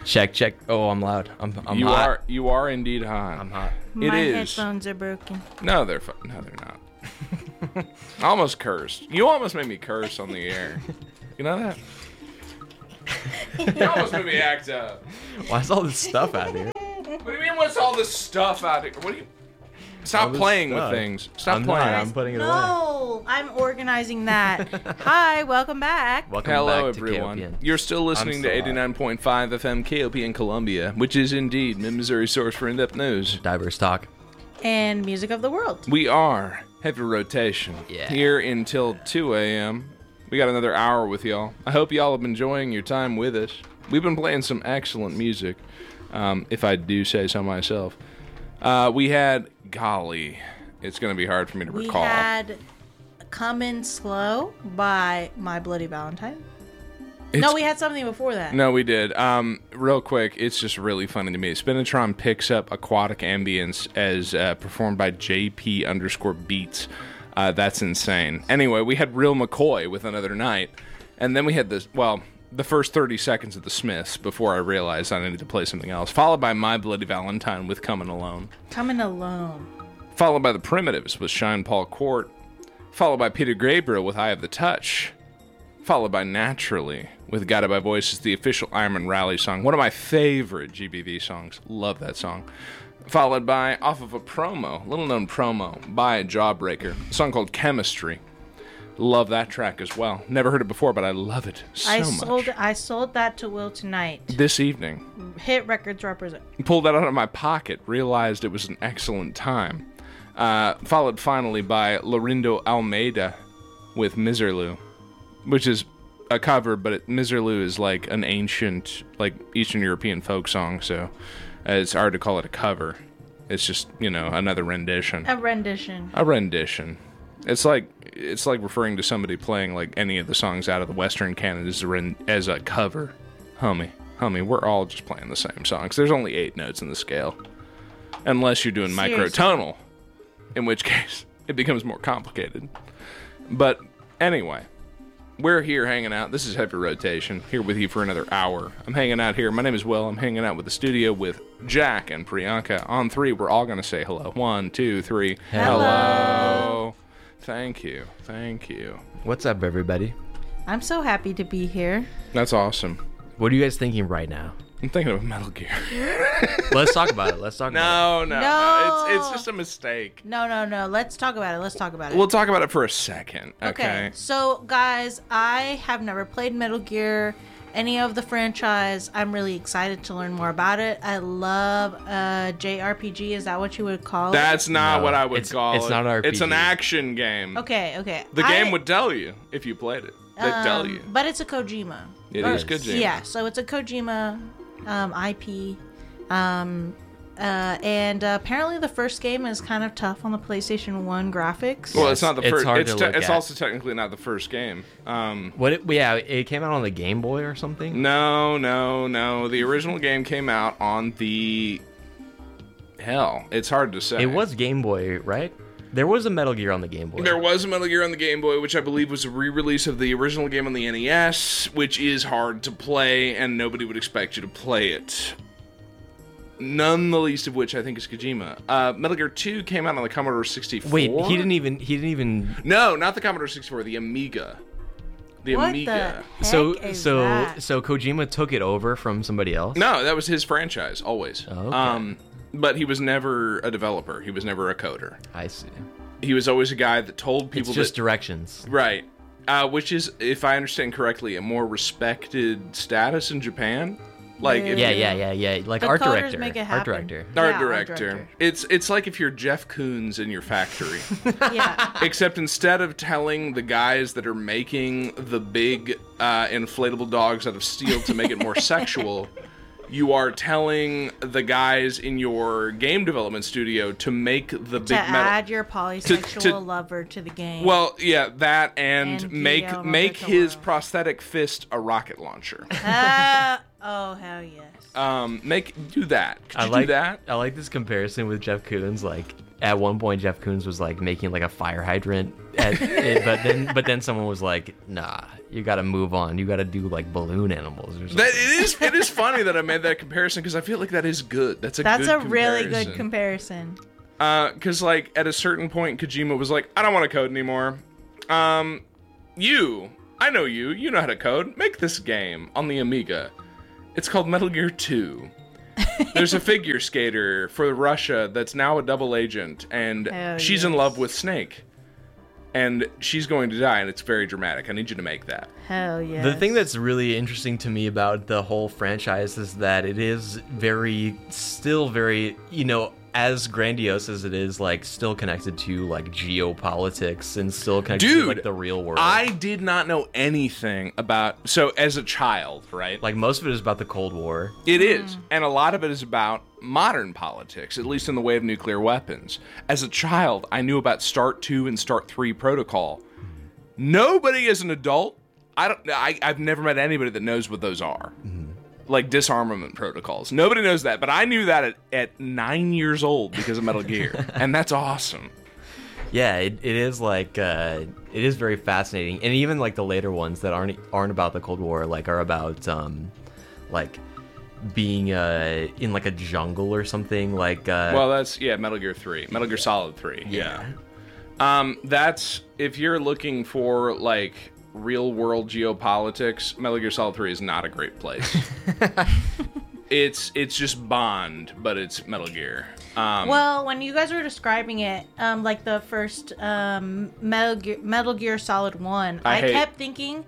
Check. Oh, I'm loud. I'm you hot. You are indeed hot. I'm hot. My is. headphones are broken. No, they're not. I almost cursed. You almost made me curse on the air. You know that? You almost made me act up. Why is all this stuff out here? What do you mean? What's all this stuff out here? What do you? Stop this playing stuff. with things. Stop I'm playing. not. I'm putting it away. No, I'm organizing that. Hi, welcome back. Welcome Hello, back to everyone. KOPN. You're still listening to still 89.5 FM KOP in Columbia, which is indeed Missouri source for in-depth news. Diverse talk. And music of the world. We are heavy rotation Yeah. here until 2 a.m. We got another hour with y'all. I hope y'all have been enjoying your time with us. We've been playing some excellent music, if I do say so myself. We had, golly, it's going to be hard for me to We recall. had Come In Slow by My Bloody Valentine. It's- No, we had something before that. No, we did. Real quick, it's just really funny to me. Spinatron picks up aquatic ambience as performed by JP_beats. That's insane. Anyway, we had Real McCoy with Another Night. And then we had this, well, the first 30 seconds of the Smiths before I realized I needed to play something else. Followed by My Bloody Valentine with Comin' Alone. Coming Alone. Followed by The Primitives with Shine Paul Court. Followed by Peter Gabriel with Eye of the Touch. Followed by Naturally with Guided by Voices, the official Ironman Rally song. One of my favorite GBV songs. Love that song. Followed by, off of a promo, little known promo, by Jawbreaker, a song called Chemistry. Love that track as well. Never heard it before, but I love it so much. I sold that to Will tonight. This evening. Hit Records represent. Pulled that out of my pocket, realized it was an excellent time. Followed finally by Lorindo Almeida with Miserlou, which is a cover, but Miserlou is like an ancient, like Eastern European folk song, so it's hard to call it a cover. It's just, another rendition. A rendition. A rendition. It's like referring to somebody playing like any of the songs out of the Western canon as a cover. Homie, we're all just playing the same songs. There's only 8 notes in the scale. Unless you're doing microtonal, in which case it becomes more complicated. But anyway, we're here hanging out. This is Heavy Rotation, here with you for another hour. I'm hanging out here. My name is Will. I'm hanging out with the studio with Jack and Priyanka. On 3, we're all going to say hello. 1, 2, 3. Hello. Thank you. What's up, everybody? I'm so happy to be here. That's awesome. What are you guys thinking right now? I'm thinking of Metal Gear. Let's talk about it. No. No. It's just a mistake. No. Let's talk about it. We'll talk about it for a second. Okay. So, guys, I have never played Metal Gear, any of the franchise. I'm really excited to learn more about it. I love JRPG. Is that what you would call it? That's not No, what I would call it. it's not an RPG. It's an action game. Okay. The game would tell you if you played it. They'd tell you. But it's a Kojima. It is Kojima. Yeah, so it's a Kojima IP. And apparently the first game is kind of tough on the PlayStation 1 graphics. Well, it's not the it's first. hard to look It's at. also technically not the first game. It came out on the Game Boy or something? No. The original game came out on the. Hell, it's hard to say. It was Game Boy, right? There was a Metal Gear on the Game Boy. There was a Metal Gear on the Game Boy, which I believe was a re-release of the original game on the NES, which is hard to play, and nobody would expect you to play it. None the least of which I think is Kojima. Metal Gear 2 came out on the Commodore 64. Wait, he didn't even. No, not the Commodore 64, the Amiga. The What Amiga. the So heck is that? Kojima took it over from somebody else. No, that was his franchise, always. Oh, okay. But he was never a developer. He was never a coder. I see. He was always a guy that told people It's just directions. Right. Which is, if I understand correctly, a more respected status in Japan. Like, if Yeah. Like The art coders director. make it Art happen. director. Yeah, Art art director. director. It's like if you're Jeff Koons in your factory. Yeah. Except instead of telling the guys that are making the big inflatable dogs out of steel to make it more sexual, you are telling the guys in your game development studio to make the big To metal. add your polysexual to- lover to the game. Well, yeah, that and And make Guillermo del his Toro. prosthetic fist a rocket launcher. Oh, hell yes. Do that. Could you do that? I like this comparison with Jeff Koons. Like at one point Jeff Koons was like making like a fire hydrant, but then someone was like, nah, you got to move on. You got to do like balloon animals or something. It is funny that I made that comparison because I feel like that is good. That's a really good comparison. Because like at a certain point, Kojima was like, I don't want to code anymore. I know you know how to code. Make this game on the Amiga. It's called Metal Gear 2. There's a figure skater for Russia that's now a double agent, and she's in love with Snake. And she's going to die, and it's very dramatic. I need you to make that. Hell yeah. The thing that's really interesting to me about the whole franchise is that it is still very, as grandiose as it is, like, still connected to, like, geopolitics and still connected to, like, the real world. I did not know anything about... So, as a child, right? Like, most of it is about the Cold War. It is. And a lot of it is about modern politics, at least in the way of nuclear weapons. As a child, I knew about START 2 and START 3 protocol. Nobody as an adult... I've never met anybody that knows what those are. Like disarmament protocols. Nobody knows that, but I knew that at 9 years old because of Metal Gear, and that's awesome. Yeah, it is like it is very fascinating, and even like the later ones that aren't about the Cold War, like are about like being in like a jungle or something. Like well, that's Metal Gear 3, Metal Gear Solid 3. Yeah. That's if you're looking for like real world geopolitics, Metal Gear Solid 3 is not a great place. It's just Bond, but it's Metal Gear. Well, when you guys were describing it, like the first Metal Gear Solid 1, I kept thinking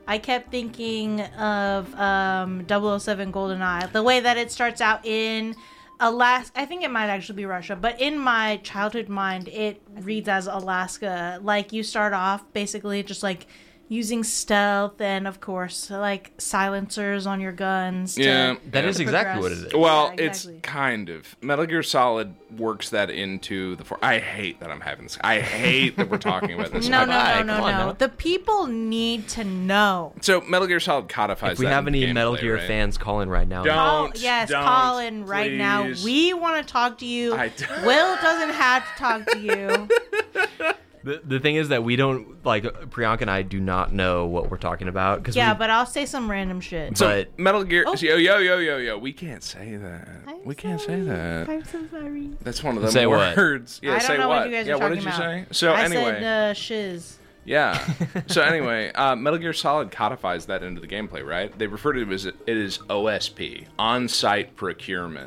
of 007 GoldenEye. The way that it starts out in Alaska, I think it might actually be Russia, but in my childhood mind, it reads as Alaska. Like you start off basically just like using stealth and, of course, like silencers on your guns. Yeah, that is exactly what it is. Well, yeah, exactly. It's kind of. Metal Gear Solid works that into the... I hate that I'm having this. I hate that we're talking about this. No. The people need to know. So, Metal Gear Solid codifies If we have any Metal Gear fans, call in right now. Call in right now. We want to talk to you. Will doesn't have to talk to you. The thing is that we don't, like, Priyanka and I do not know what we're talking about. But I'll say some random shit. So, Metal Gear... Oh. Yo. We can't say that. Can't say that. I'm so sorry. That's one of them say words. What? Yeah, I say don't know what you guys are what talking did you about. say? So, I anyway... said shiz. Yeah. So, anyway, Metal Gear Solid codifies that into the gameplay, right? They refer to it as OSP, On-Site Procurement.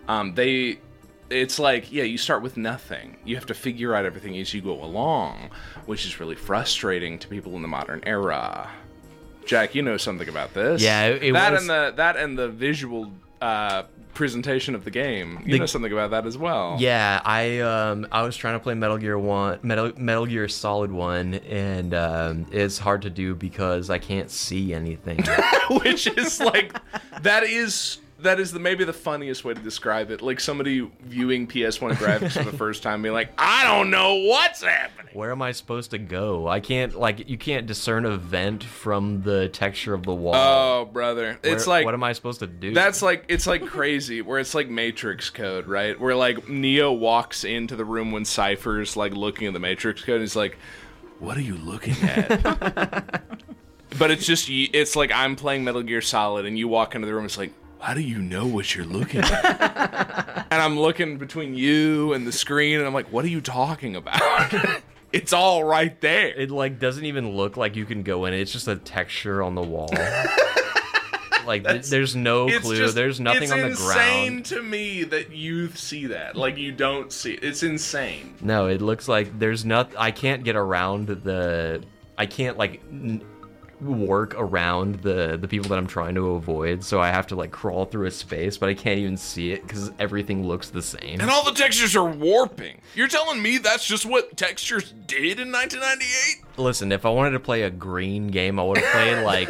It's like, you start with nothing. You have to figure out everything as you go along, which is really frustrating to people in the modern era. Jack, you know something about this. Yeah, that and the visual presentation of the game. You know something about that as well. Yeah, I was trying to play Metal Gear Solid 1, and it's hard to do because I can't see anything. Which is like that is maybe the funniest way to describe it. Like somebody viewing PS1 graphics for the first time being like, I don't know what's happening. Where am I supposed to go? I can't, like, you can't discern a vent from the texture of the wall. Oh, brother. It's like, what am I supposed to do? That's like, it's like crazy, where it's like Matrix code, right? Where like Neo walks into the room when Cypher's like looking at the Matrix code and he's like, what are you looking at? But it's like I'm playing Metal Gear Solid and you walk into the room, it's like, how do you know what you're looking at? And I'm looking between you and the screen, and I'm like, what are you talking about? It's all right there. It, like, doesn't even look like you can go in. It's just a texture on the wall. Like, there's no clue. There's nothing on the ground. It's insane to me that you see that. Like, you don't see it. It's insane. No, it looks like there's I can't get around I can't, like... work around the people that I'm trying to avoid, so I have to like crawl through a space, but I can't even see it because everything looks the same. And all the textures are warping. You're telling me that's just what textures did in 1998? Listen, if I wanted to play a green game, I would have played like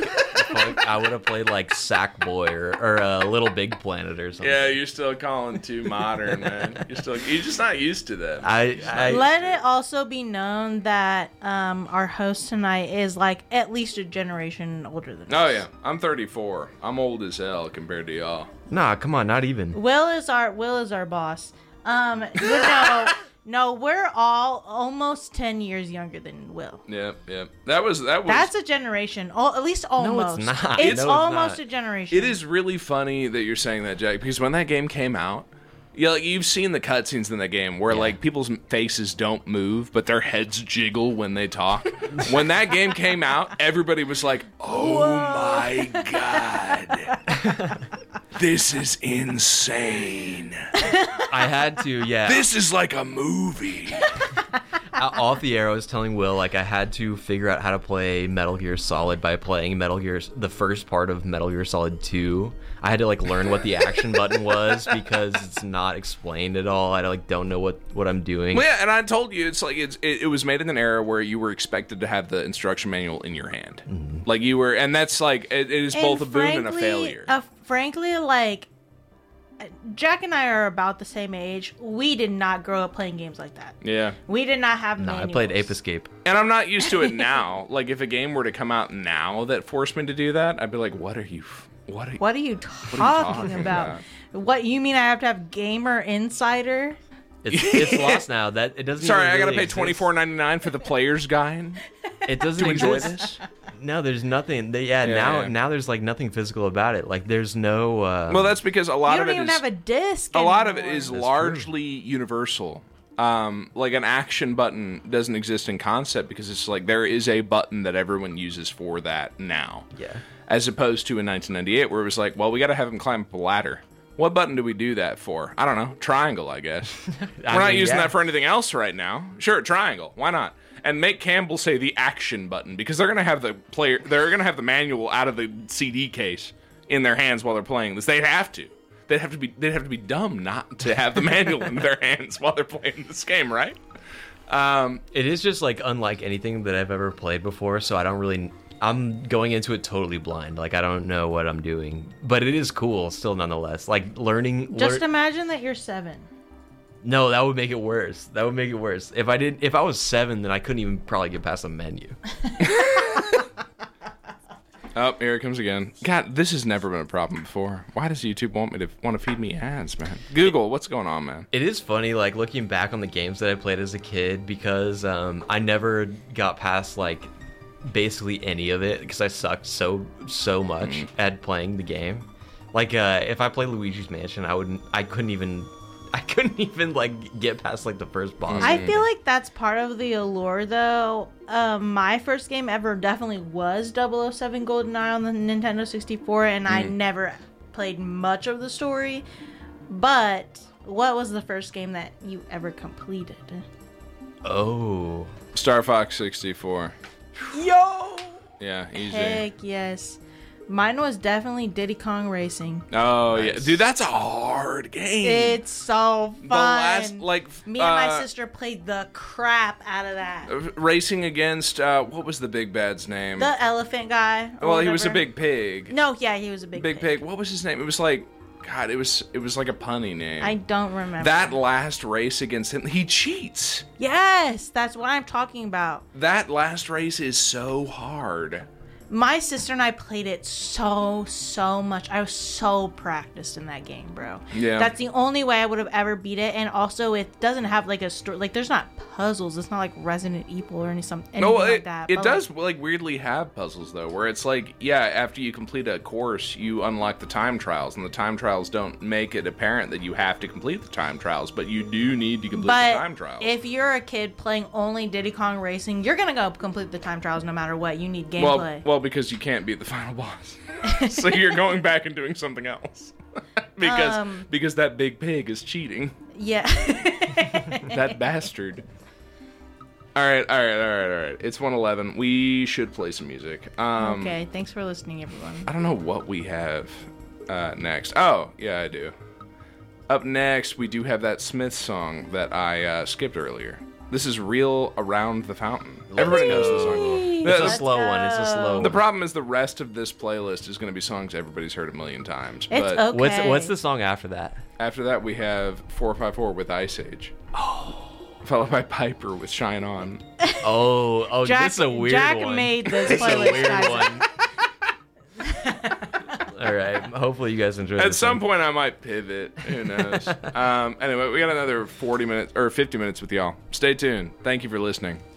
Sackboy or Little Big Planet or something. Yeah, you're still calling too modern, man. You're just not used to that. Let it also be known that our host tonight is like at least a generation older than us. Oh yeah, I'm 34. I'm old as hell compared to y'all. Nah, come on, not even. Will is our boss. No, No, we're all almost 10 years younger than Will. Yep. That was. That's a generation. At least almost. No, it's not. It's No, almost not. a generation. It is really funny that you're saying that, Jack, because when that game came out, you've seen the cutscenes in that game where like people's faces don't move, but their heads jiggle when they talk. When that game came out, everybody was like, "Oh my god, this is insane! I had to, yeah. This is like a movie." Off the air, I was telling Will, like, I had to figure out how to play Metal Gear Solid by playing the first part of Metal Gear Solid 2. I had to, like, learn what the action button was because it's not explained at all. I, like, don't know what I'm doing. Well, yeah, and I told you, it's like it was made in an era where you were expected to have the instruction manual in your hand. Mm-hmm. Like, you were, and that's, like, it is both a boon and a failure. Frankly, like, Jack and I are about the same age. We did not grow up playing games like that. Yeah. We did not have No, manuals. I played Ape Escape. And I'm not used to it now. Like, if a game were to come out now that forced me to do that, I'd be like, what are you talking about? What, you mean I have to have Gamer Insider? It's lost now. That it doesn't. Sorry, even I gotta really pay exist. $24.99 for the player's guide It doesn't to enjoy exist. this. No, there's nothing. Yeah. Now there's like nothing physical about it. Like there's no. Well, that's because a lot You of don't it even is have a disc a lot of it anymore. is That's largely universal. Like an action button doesn't exist in concept because it's like there is a button that everyone uses for that now. Yeah. As opposed to in 1998 where it was like, well, we got to have him climb up a ladder. What button do we do that for? I don't know. Triangle, I guess. We're not using that for anything else right now. Sure, triangle. Why not? And make Campbell say the action button because they're gonna have the manual out of the CD case in their hands while they're playing this. They'd have to be dumb not to have the manual in their hands while they're playing this game, right? It is just like unlike anything that I've ever played before, so I'm going into it totally blind. Like I don't know what I'm doing, but it is cool still nonetheless. Like learning. Just imagine that you're 7. No, that would make it worse. If I was 7, then I couldn't even probably get past the menu. Oh, here it comes again. God, this has never been a problem before. Why does YouTube want to feed me ads, man? Google, what's going on, man? It is funny, like looking back on the games that I played as a kid because I never got past like basically any of it because I sucked so much at playing the game. Like if I play Luigi's Mansion, I couldn't even like get past like the first boss. I feel like that's part of the allure, though. My first game ever definitely was 007 GoldenEye on the Nintendo 64, and I never played much of the story. But what was the first game that you ever completed? Oh. Star Fox 64. Yo! Yeah, easy. Heck yes. Mine was definitely Diddy Kong Racing. Oh, yeah. Dude, that's a hard game. It's so fun. The last, like... Me and my sister played the crap out of that. Racing against, what was the big bad's name? The elephant guy. Well, he was a big pig. No, yeah, he was a big pig. What was his name? It was like... God, it was like a punny name. I don't remember. That last race against him, he cheats. Yes, that's what I'm talking about. That last race is so hard. My sister and I played it so much. I was so practiced in that game, bro. Yeah. That's the only way I would have ever beat it. And also, it doesn't have like a story. Like, there's not puzzles. It's not like Resident Evil or anything like that. It But, does like weirdly have puzzles though, where it's like, yeah, after you complete a course, you unlock the time trials, and the time trials don't make it apparent that you have to complete the time trials, but you do need to complete the time trials. If you're a kid playing only Diddy Kong Racing, you're gonna go complete the time trials no matter what. You need gameplay. Well, because you can't beat the final boss, so you're going back and doing something else. because that big pig is cheating. Yeah. That bastard. All right. It's 1:11. We should play some music. Okay, thanks for listening, everyone. I don't know what we have next. Oh, yeah, I do. Up next, we do have that Smith song that I skipped earlier. This is Real Around the Fountain. Everybody knows this song. It's a slow one. It's a slow one. The problem is the rest of this playlist is going to be songs everybody's heard a million times. It's But okay. What's the song after that? after that, we have 454 with Ice Age. Oh. Followed by Piper with Shine On. Oh, Jack, this is a weird Jack one. made this This is a playlist, weird guys. one. All right. Hopefully you guys enjoy At this some one. point, I might pivot. Who knows? Anyway, we got another 40 minutes or 50 minutes with y'all. Stay tuned. Thank you for listening.